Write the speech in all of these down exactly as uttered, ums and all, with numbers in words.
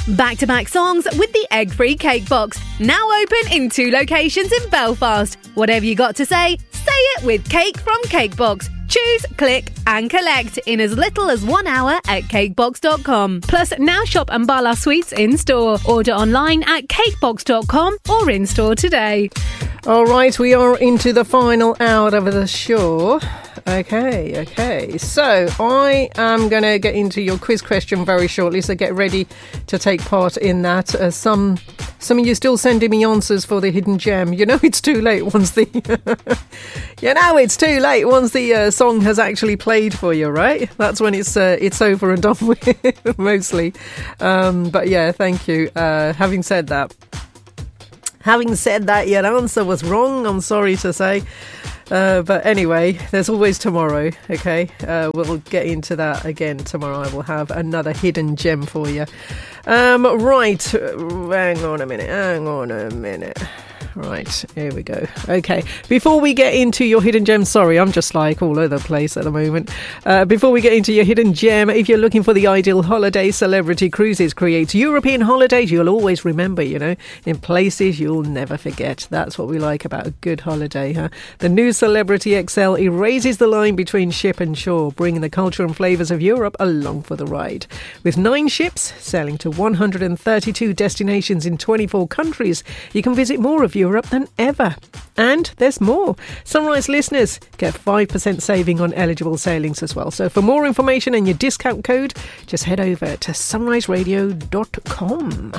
Back-to-back songs with the egg-free cake box. Now open in two locations in Belfast. Whatever you got to say, say it with Cake from Cakebox. Choose, click and collect in as little as one hour at cakebox dot com. Plus, now shop Ambala Sweets in-store. Order online at cakebox dot com or in-store today. All right, we are into the final hour of the show. Okay, okay. So I am going to get into your quiz question very shortly, so get ready to take part in that. Uh, some some of you still sending me answers for the hidden gem. You know it's too late once the... you know it's too late once the uh, song has actually played for you, right? That's when it's uh, it's over and done with, mostly. Um, but yeah, thank you. Uh, having said that, Having said that, your answer was wrong, I'm sorry to say. Uh, but anyway, there's always tomorrow, okay? Uh, we'll get into that again tomorrow. I will have another hidden gem for you. Um, right, hang on a minute, hang on a minute. Right, here we go. Okay, before we get into your hidden gem, sorry, I'm just like all over the place at the moment. Uh, before we get into your hidden gem, if you're looking for the ideal holiday, Celebrity Cruises creates European holidays you'll always remember, you know, in places you'll never forget. That's what we like about a good holiday, huh? The new Celebrity X L erases the line between ship and shore, bringing the culture and flavours of Europe along for the ride. With nine ships sailing to one hundred thirty-two destinations in twenty-four countries, you can visit more of Europe than ever. And there's more. Sunrise listeners get five percent saving on eligible sailings as well. So for more information and your discount code, just head over to sunrise radio dot com.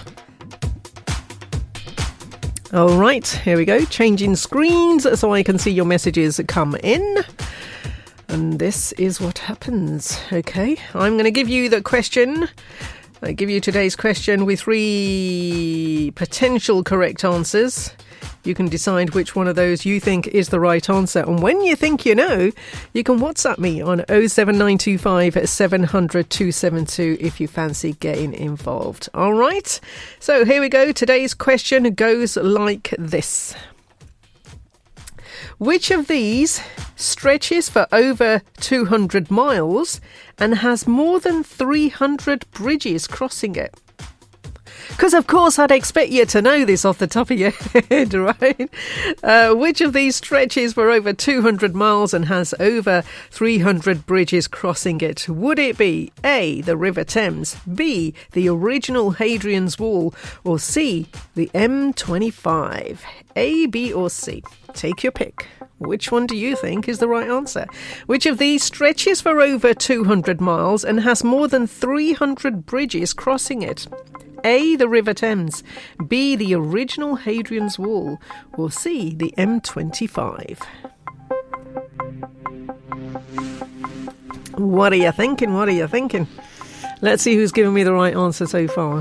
All right, here we go. Changing screens so I can see your messages come in. And this is what happens. Okay, I'm going to give you the question. I give you today's question with three potential correct answers. You can decide which one of those you think is the right answer. And when you think you know, you can WhatsApp me on oh seven nine two five seven hundred two seven two if you fancy getting involved. All right. So here we go. Today's question goes like this. Which of these stretches for over two hundred miles and has more than three hundred bridges crossing it? Because, of course, I'd expect you to know this off the top of your head, right? Uh, which of these stretches for over two hundred miles and has over three hundred bridges crossing it? Would it be A, the River Thames, B, the original Hadrian's Wall, or C, the M twenty-five? A, B, or C? Take your pick. Which one do you think is the right answer? Which of these stretches for over two hundred miles and has more than three hundred bridges crossing it? A, the River Thames, B, the original Hadrian's Wall, or C, the M twenty-five? What are you thinking? What are you thinking? Let's see who's given me the right answer so far.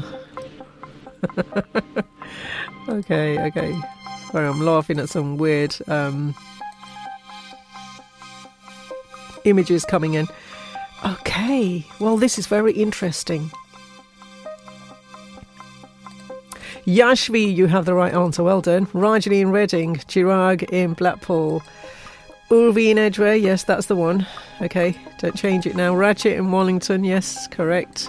okay, okay. Sorry, I'm laughing at some weird um, images coming in. Okay, well, this is very interesting. Yashvi, you have the right answer. Well done. Rajani in Reading. Chirag in Blackpool. Urvi in Edgware. Yes, that's the one. Okay, don't change it now. Ratchet in Wallington. Yes, correct.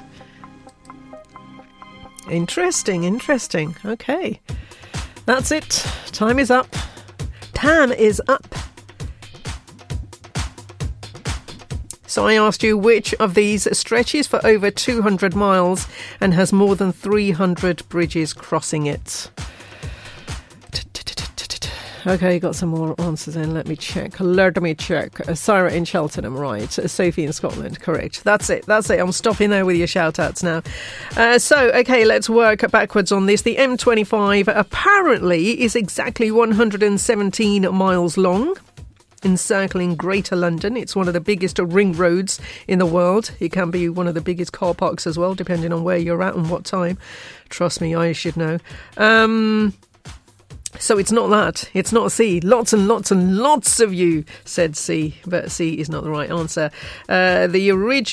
Interesting, interesting. Okay. That's it. Time is up. Time is up. So I asked you which of these stretches for over two hundred miles and has more than three hundred bridges crossing it. Okay, got some more answers in. Let me check. Let me check. Uh, Sarah in Cheltenham, right. Uh, Sophie in Scotland, correct. That's it. That's it. I'm stopping there with your shout-outs now. Uh, so, okay, let's work backwards on this. The M twenty-five apparently is exactly one hundred seventeen miles long, encircling Greater London. It's one of the biggest ring roads in the world. It can be one of the biggest car parks as well, depending on where you're at and what time. Trust me, I should know. Um... So it's not that. It's not C. Lots and lots and lots of you said C, but C is not the right answer. Uh, the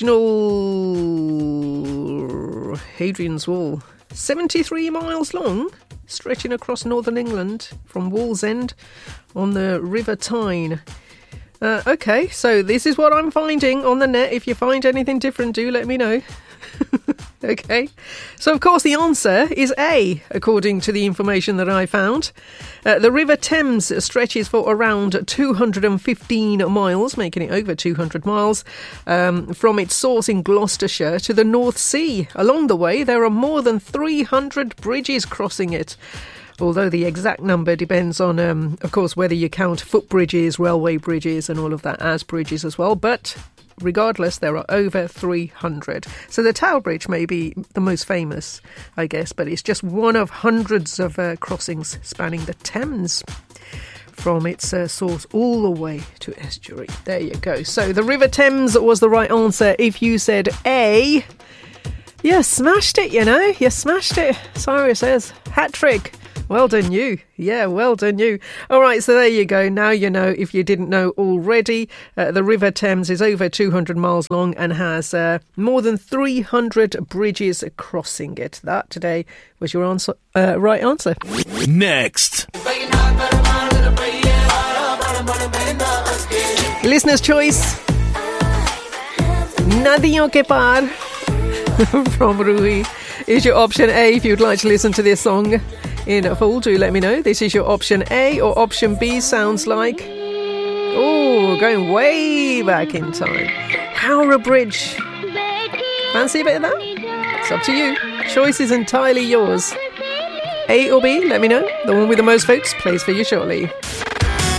original Hadrian's Wall, seventy-three miles long, stretching across northern England from Wallsend on the River Tyne. Uh, okay, so this is what I'm finding on the net. If you find anything different, do let me know. Okay. So, of course, the answer is A, according to the information that I found. Uh, the River Thames stretches for around two hundred fifteen miles, making it over two hundred miles, um, from its source in Gloucestershire to the North Sea. Along the way, there are more than three hundred bridges crossing it. Although the exact number depends on, um, of course, whether you count footbridges, railway bridges and all of that as bridges as well. But regardless, there are over three hundred. So the Tower Bridge may be the most famous, I guess, but it's just one of hundreds of uh, crossings spanning the Thames from its uh, source all the way to estuary. There you go. So the River Thames was the right answer. If you said A, you smashed it, you know. You smashed it. Cyrus says, hat trick. Well done you. Yeah, well done you. All right, so there you go. Now you know, if you didn't know already. Uh, the River Thames is over two hundred miles long and has uh, more than three hundred bridges crossing it. That today was your answer, uh, right answer. Next. Listener's choice. Nadiyo ke Paar from Ruhi is your option A. If you'd like to listen to this song in full, do let me know. This is your option A, or option B sounds like, oh, going way back in time, Howrah Bridge. Fancy a bit of that? It's up to you. Choice is entirely yours. A or B, let me know. The one with the most votes plays for you shortly.